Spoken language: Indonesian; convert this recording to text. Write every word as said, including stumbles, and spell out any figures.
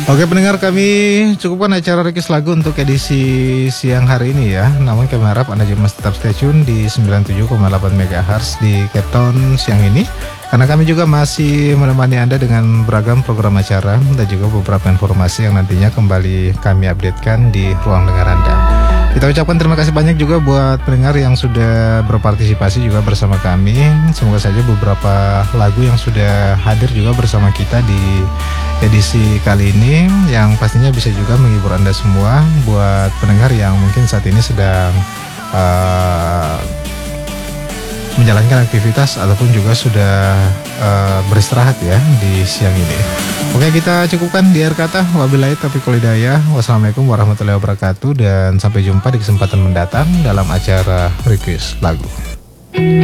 Oke pendengar, kami cukupkan acara Request Lagu untuk edisi siang hari ini ya. Namun kami harap Anda juga masih tetap stay tune di sembilan puluh tujuh koma delapan megahertz di Cape Town siang ini. Karena kami juga masih menemani Anda dengan beragam program acara dan juga beberapa informasi yang nantinya kembali kami updatekan di ruang dengar Anda. Kita ucapkan terima kasih banyak juga buat pendengar yang sudah berpartisipasi juga bersama kami. Semoga saja beberapa lagu yang sudah hadir juga bersama kita di edisi kali ini yang pastinya bisa juga menghibur Anda semua. Buat pendengar yang mungkin saat ini sedang uh, menjalankan aktivitas ataupun juga sudah uh, beristirahat ya di siang ini. Oke, kita cukupkan di akhir kata. Wabillahi taufiq wal hidayah. Wassalamualaikum warahmatullahi wabarakatuh. Dan sampai jumpa di kesempatan mendatang dalam acara Request Lagu.